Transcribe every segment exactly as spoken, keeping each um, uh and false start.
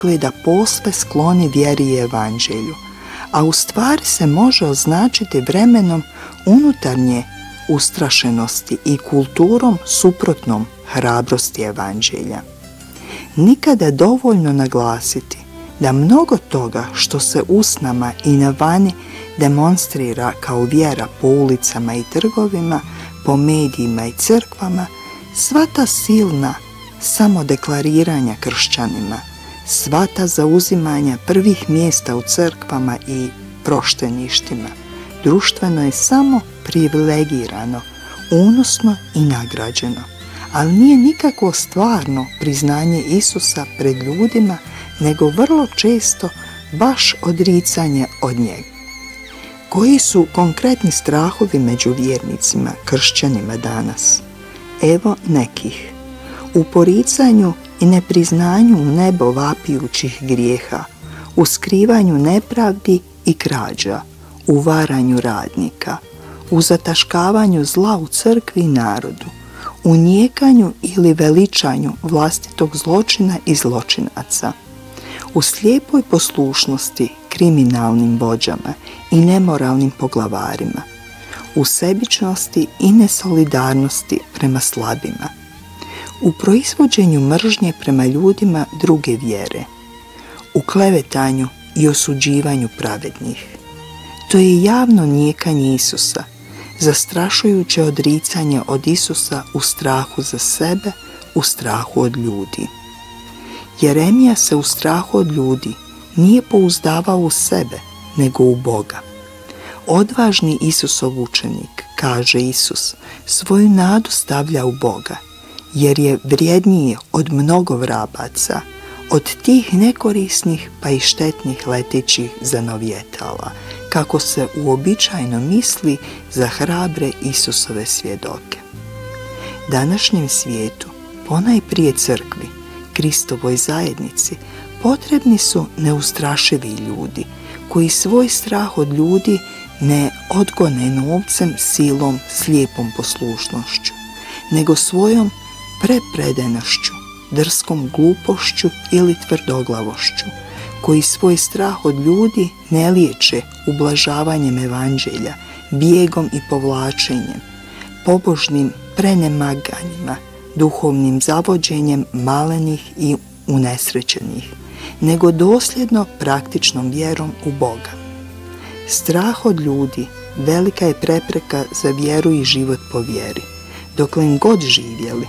da posve skloni vjeri i evanđelju, a u stvari se može označiti vremenom unutarnje ustrašenosti i kulturom suprotnom hrabrosti evanđelja. Nikada dovoljno naglasiti da mnogo toga što se usnama i na vani demonstrira kao vjera po ulicama i trgovima, po medijima i crkvama, sva ta silna samodeklariranja kršćanima, sva ta zauzimanja prvih mjesta u crkvama i prošteništima, društveno je samo privilegirano, unosno i nagrađeno, ali nije nikakvo stvarno priznanje Isusa pred ljudima, nego vrlo često baš odricanje od njega. Koji su konkretni strahovi među vjernicima, kršćanima danas? Evo nekih. U poricanju i nepriznanju u nebo vapijućih grijeha, u skrivanju nepravdi i krađa, u varanju radnika, u zataškavanju zla u crkvi i narodu, u nijekanju ili veličanju vlastitog zločina i zločinaca, u slijepoj poslušnosti kriminalnim vođama i nemoralnim poglavarima, u sebičnosti i nesolidarnosti prema slabima, u proizvođenju mržnje prema ljudima druge vjere, u klevetanju i osuđivanju pravednih. To je javno nijekanje Isusa, zastrašujuće odricanje od Isusa u strahu za sebe, u strahu od ljudi. Jeremija se u strahu od ljudi nije pouzdavao u sebe, nego u Boga. Odvažni Isusov učenik, kaže Isus, svoju nadu stavlja u Boga, jer je vrijedniji od mnogo vrabaca, od tih nekorisnih pa i štetnih letećih zanovjetala, kako se uobičajeno misli za hrabre Isusove svjedoke. Današnjem svijetu, ponajprije crkvi, Kristovoj zajednici, potrebni su neustrašivi ljudi, koji svoj strah od ljudi ne odgone novcem, silom, slijepom poslušnošću, nego svojom prepredenošću, drskom glupošću ili tvrdoglavošću, koji svoj strah od ljudi ne liječe ublažavanjem evanđelja, bijegom i povlačenjem, pobožnim prenemaganjima, duhovnim zavođenjem malenih i unesrećenih, nego dosljedno praktičnom vjerom u Boga. Strah od ljudi velika je prepreka za vjeru i život po vjeri, dokle god živjeli.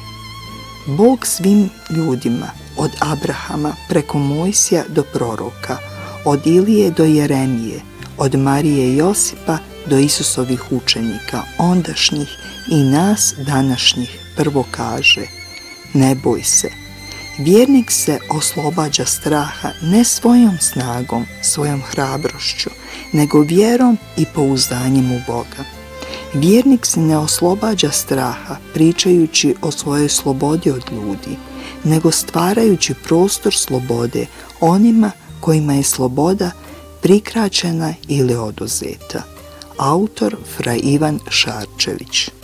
Bog svim ljudima, od Abrahama preko Mojsija do proroka, od Ilije do Jeremije, od Marije i Josipa do Isusovih učenika, ondašnjih i nas današnjih, prvo kaže: ne boj se. Vjernik se oslobađa straha ne svojom snagom, svojom hrabrošću, nego vjerom i pouzdanjem u Boga. Vjernik se ne oslobađa straha pričajući o svojoj slobodi od ljudi, nego stvarajući prostor slobode onima kojima je sloboda prikraćena ili oduzeta. Autor Fra Ivan Šarčević.